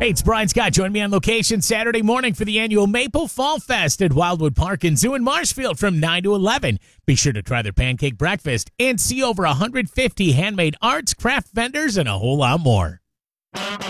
Hey, it's Brian Scott. Join me on location Saturday morning for the annual Maple Fall Fest at Wildwood Park and Zoo in Marshfield from 9 to 11. Be sure to try their pancake breakfast and see over 150 handmade arts, craft vendors, and a whole lot more.